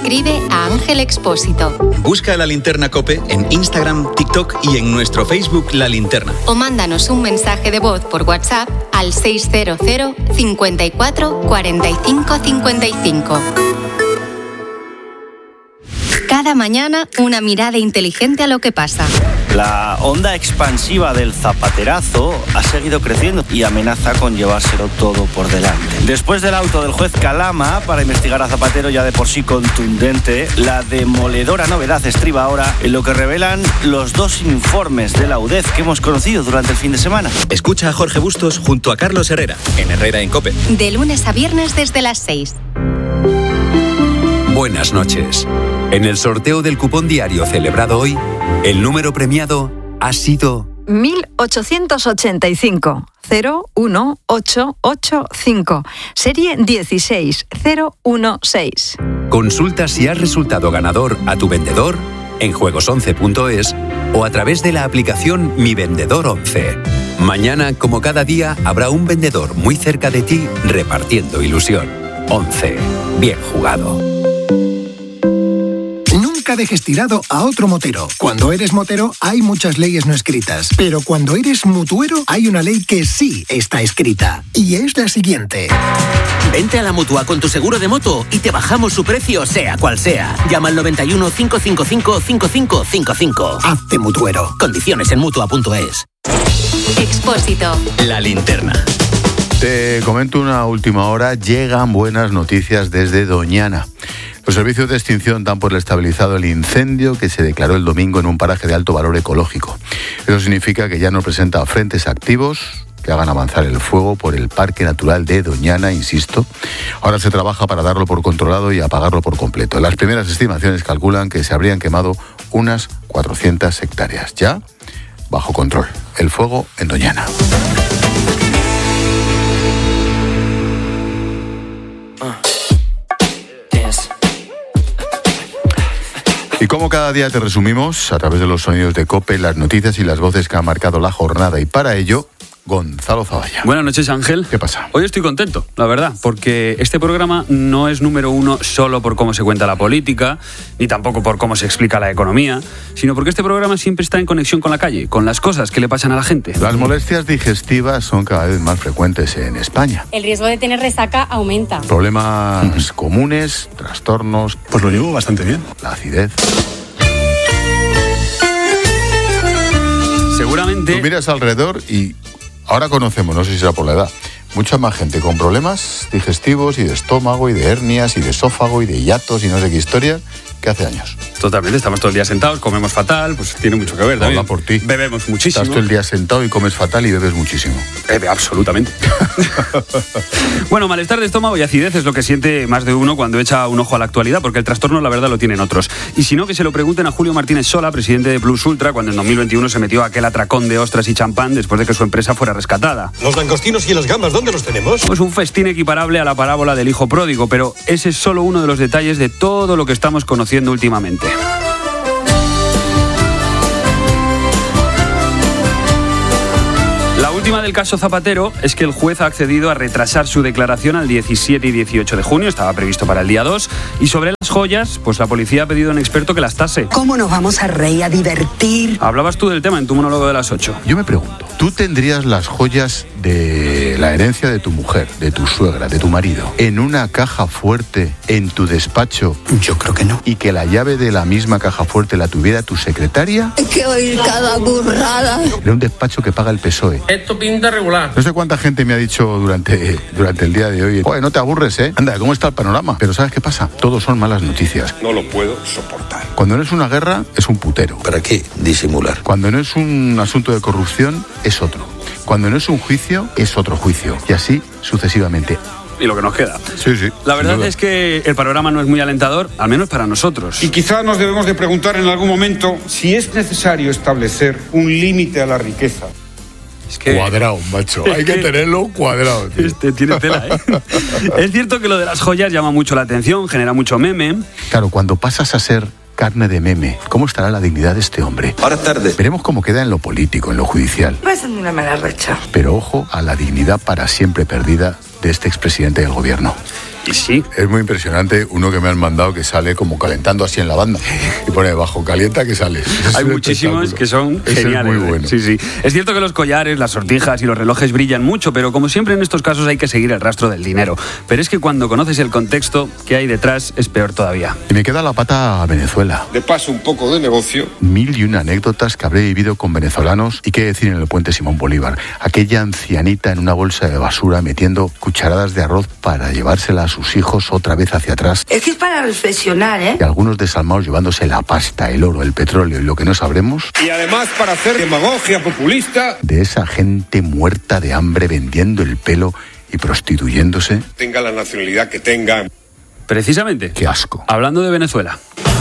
Escribe a Ángel Expósito. Busca La Linterna COPE en Instagram, TikTok y en nuestro Facebook La Linterna. O mándanos un mensaje de voz por WhatsApp al 600 54 45 55. Cada mañana una mirada inteligente a lo que pasa. La onda expansiva del zapaterazo ha seguido creciendo y amenaza con llevárselo todo por delante. Después del auto del juez Calama para investigar a Zapatero, ya de por sí contundente, la demoledora novedad estriba ahora en lo que revelan los dos informes de la UDEF que hemos conocido durante el fin de semana. Escucha a Jorge Bustos junto a Carlos Herrera en Herrera en COPE. De lunes a viernes desde las 6. Buenas noches. En el sorteo del cupón diario celebrado hoy, el número premiado ha sido 1885 01885, serie 16016. Consulta si has resultado ganador a tu vendedor en juegos11.es o a través de la aplicación Mi Vendedor 11. Mañana, como cada día, habrá un vendedor muy cerca de ti repartiendo ilusión. 11. Bien jugado. Nunca dejes tirado a otro motero. Cuando eres motero hay muchas leyes no escritas, pero cuando eres mutuero hay una ley que sí está escrita, y es la siguiente. Vente a la Mutua con tu seguro de moto y te bajamos su precio sea cual sea. Llama al 91 555 5555. Hazte mutuero. Condiciones en Mutua.es. Expósito. La Linterna. Te comento una última hora. Llegan buenas noticias desde Doñana. Los servicios de extinción dan por estabilizado el incendio que se declaró el domingo en un paraje de alto valor ecológico. Eso significa que ya no presenta frentes activos que hagan avanzar el fuego por el Parque Natural de Doñana, insisto. Ahora se trabaja para darlo por controlado y apagarlo por completo. Las primeras estimaciones calculan que se habrían quemado unas 400 hectáreas. Ya bajo control. El fuego en Doñana. Y como cada día te resumimos, a través de los sonidos de COPE, las noticias y las voces que han marcado la jornada. Y para ello, Gonzalo Zavalla. Buenas noches, Ángel. ¿Qué pasa? Hoy estoy contento, la verdad, porque este programa no es número uno solo por cómo se cuenta la política, ni tampoco por cómo se explica la economía, sino porque este programa siempre está en conexión con la calle, con las cosas que le pasan a la gente. Las molestias digestivas son cada vez más frecuentes en España. El riesgo de tener resaca aumenta. Problemas comunes, trastornos... Pues lo llevo bastante bien. La acidez... Seguramente... Tú miras alrededor y ahora conocemos, no sé si será por la edad, mucha más gente con problemas digestivos y de estómago y de hernias y de esófago y de hiatos y no sé qué historias que hace años. Totalmente, estamos todo el día sentados, comemos fatal, pues tiene mucho que ver también. Habla por ti. Bebemos muchísimo. Estás todo el día sentado y comes fatal y bebes muchísimo. Absolutamente. Bueno, malestar de estómago y acidez es lo que siente más de uno cuando echa un ojo a la actualidad, porque el trastorno la verdad lo tienen otros. Y si no, que se lo pregunten a Julio Martínez Sola, presidente de Plus Ultra, cuando en 2021 se metió aquel atracón de ostras y champán después de que su empresa fuera rescatada. Los langostinos y las gambas, ¿dónde los tenemos? Pues un festín equiparable a la parábola del hijo pródigo, pero ese es solo uno de los detalles de todo lo que estamos conociendo últimamente. La última del caso Zapatero es que el juez ha accedido a retrasar su declaración al 17 y 18 de junio, estaba previsto para el día 2, y sobre las joyas, pues la policía ha pedido a un experto que las tase. ¿Cómo nos vamos a reír, a divertir? Hablabas tú del tema en tu monólogo de las 8. Yo me pregunto, ¿tú tendrías las joyas de la herencia de tu mujer, de tu suegra, de tu marido, en una caja fuerte en tu despacho? Yo creo que no. ¿Y que la llave de la misma caja fuerte la tuviera tu secretaria? Es que oír cada burrada. De un despacho que paga el PSOE. Esto pinta regular. No sé cuánta gente me ha dicho durante el día de hoy, oye, no te aburres, ¿eh? Anda, ¿cómo está el panorama? Pero ¿sabes qué pasa? Todos son malas noticias. No lo puedo soportar. Cuando no es una guerra, es un putero. ¿Para qué disimular? Cuando no es un asunto de corrupción, es otro. Cuando no es un juicio, es otro juicio. Y así sucesivamente. Y lo que nos queda. Sí, sí. La verdad es que el panorama no es muy alentador, al menos para nosotros. Y quizá nos debemos de preguntar en algún momento si es necesario establecer un límite a la riqueza. Es que, cuadrado, macho. Hay que tenerlo cuadrado, tío. Tiene tela, ¿eh? Es cierto que lo de las joyas llama mucho la atención, genera mucho meme. Claro, cuando pasas a ser carne de meme, ¿cómo estará la dignidad de este hombre? Ahora es tarde. Veremos cómo queda en lo político, en lo judicial. Vas en una mala racha. Pero ojo a la dignidad para siempre perdida de este expresidente del gobierno. Y sí. Es muy impresionante uno que me han mandado que sale como calentando así en la banda y pone bajo calienta que sale. Hay muchísimos que son geniales. Es muy bueno. Sí, sí. Es cierto que los collares, las sortijas y los relojes brillan mucho, pero como siempre en estos casos hay que seguir el rastro del dinero. Pero es que cuando conoces el contexto que hay detrás es peor todavía. Y me queda la pata a Venezuela. De paso un poco de negocio. 1001 anécdotas que habré vivido con venezolanos y qué decir en el puente Simón Bolívar. Aquella ancianita en una bolsa de basura metiendo cucharadas de arroz para llevársela a sus hijos otra vez hacia atrás. Es que es para reflexionar, ¿eh? Y algunos desalmados llevándose la pasta, el oro, el petróleo y lo que no sabremos. Y además para hacer demagogia populista. De esa gente muerta de hambre vendiendo el pelo y prostituyéndose. Tenga la nacionalidad que tenga. Precisamente. Qué asco. Hablando de Venezuela.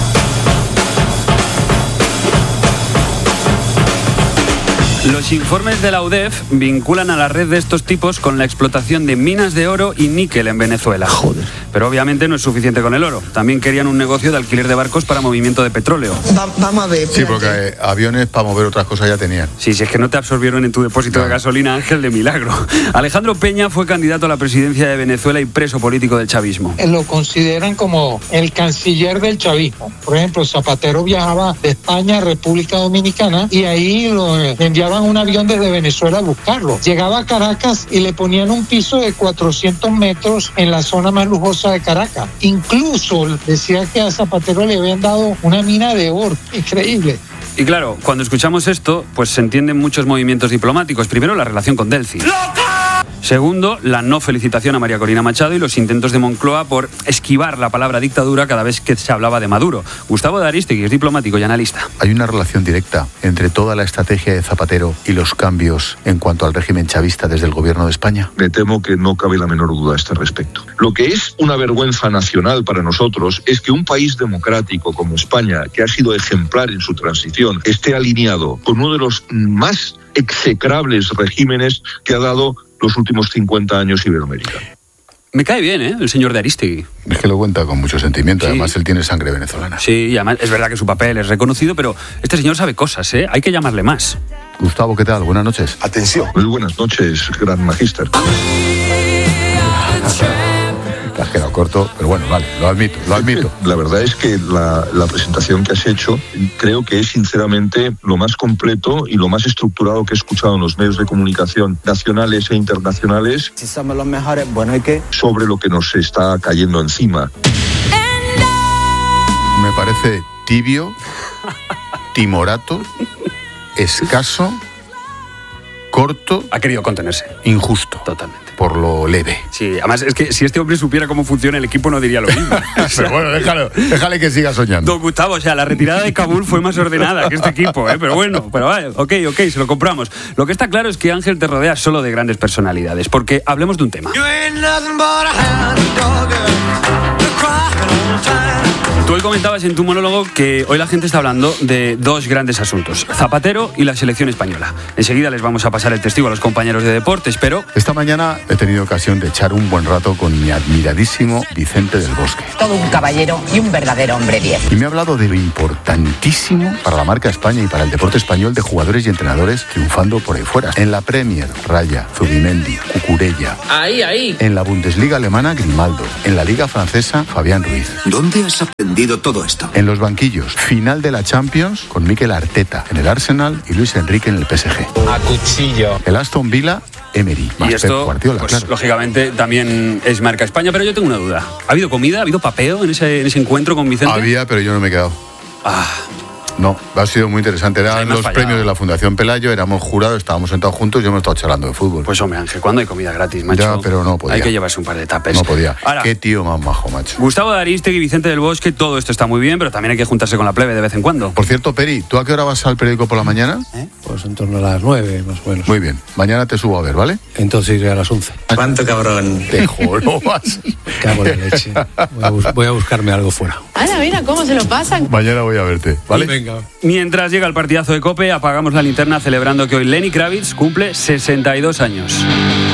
Los informes de la UDEF vinculan a la red de estos tipos con la explotación de minas de oro y níquel en Venezuela. Joder. Pero obviamente no es suficiente con el oro. También querían un negocio de alquiler de barcos para movimiento de petróleo. Vamos a ver. Sí, porque aviones para mover otras cosas ya tenían. Sí, si es que no te absorbieron en tu depósito de gasolina, Ángel, de milagro. Alejandro Peña fue candidato a la presidencia de Venezuela y preso político del chavismo. Lo consideran como el canciller del chavismo. Por ejemplo, Zapatero viajaba de España a República Dominicana y ahí lo enviaban un avión desde Venezuela a buscarlo. Llegaba a Caracas y le ponían un piso de 400 metros en la zona más lujosa de Caracas. Incluso decía que a Zapatero le habían dado una mina de oro. Increíble. Y claro, cuando escuchamos esto, pues se entienden muchos movimientos diplomáticos. Primero, la relación con Delcy. Segundo, la no felicitación a María Corina Machado y los intentos de Moncloa por esquivar la palabra dictadura cada vez que se hablaba de Maduro. Gustavo de Arístegui es diplomático y analista. Hay una relación directa entre toda la estrategia de Zapatero y los cambios en cuanto al régimen chavista desde el gobierno de España. Me temo que no cabe la menor duda a este respecto. Lo que es una vergüenza nacional para nosotros es que un país democrático como España, que ha sido ejemplar en su transición, esté alineado con uno de los más execrables regímenes que ha dado los últimos 50 años Iberoamérica. Me cae bien, el señor de Arístegui. Es que lo cuenta con mucho sentimiento, Sí. Además él tiene sangre venezolana. Sí, y además es verdad que su papel es reconocido, pero este señor sabe cosas, hay que llamarle más. Gustavo, ¿qué tal? Buenas noches. Atención. Muy buenas noches, gran magíster. Te has quedado corto, pero bueno, vale, lo admito. La verdad es que la presentación que has hecho creo que es sinceramente lo más completo y lo más estructurado que he escuchado en los medios de comunicación nacionales e internacionales. Si somos los mejores, bueno, ¿y qué? Sobre lo que nos está cayendo encima. Me parece tibio, timorato, escaso, corto. Ha querido contenerse. Injusto. Totalmente. Por lo leve. Sí, además es que si este hombre supiera cómo funciona el equipo no diría lo mismo. Pero bueno, déjale que siga soñando. Don Gustavo, o sea, la retirada de Kabul fue más ordenada que este equipo, pero bueno, pero vale, ok, se lo compramos. Lo que está claro es que Ángel te rodea solo de grandes personalidades, porque hablemos de un tema. Tú hoy comentabas en tu monólogo que hoy la gente está hablando de dos grandes asuntos, Zapatero y la selección española. Enseguida les vamos a pasar el testigo a los compañeros de deportes, pero... Esta mañana he tenido ocasión de echar un buen rato con mi admiradísimo Vicente del Bosque. Todo un caballero y un verdadero hombre 10. Y me ha hablado de lo importantísimo para la marca España y para el deporte español de jugadores y entrenadores triunfando por ahí fuera. En la Premier, Raya, Zubimendi, Cucurella. Ahí. En la Bundesliga alemana, Grimaldo. En la Liga francesa, Fabián Ruiz. ¿Dónde has aprendido todo esto? En los banquillos, final de la Champions con Mikel Arteta en el Arsenal y Luis Enrique en el PSG. A cuchillo. El Aston Villa, Emery. Y esto, Pep Guardiola, pues, claro. lógicamente, también es marca España, pero yo tengo una duda. ¿Ha habido comida? ¿Ha habido papeo en ese encuentro con Vicente? Había, pero yo no me he quedado. No, ha sido muy interesante. Eran los premios de la Fundación Pelayo, éramos jurados, estábamos sentados juntos y yo me he estado charlando de fútbol. Pues hombre, Ángel, ¿cuándo hay comida gratis, macho? Ya, pero no podía. Hay que llevarse un par de tapes. No podía. Ahora, qué tío más majo, macho. Gustavo de Arístegui, Vicente del Bosque, todo esto está muy bien, pero también hay que juntarse con la plebe de vez en cuando. Por cierto, Peri, ¿tú a qué hora vas al periódico por la mañana? Pues en torno a las 9, más o menos. Muy bien, mañana te subo a ver, ¿vale? Entonces iré a las 11. ¿Cuánto cabrón? Te jorobas. Me cago en la leche. Voy a buscarme algo fuera. Ana, mira cómo se lo pasan. Mañana voy a verte, ¿vale? Venga. Mientras llega el partidazo de COPE, apagamos la linterna celebrando que hoy Lenny Kravitz cumple 62 años.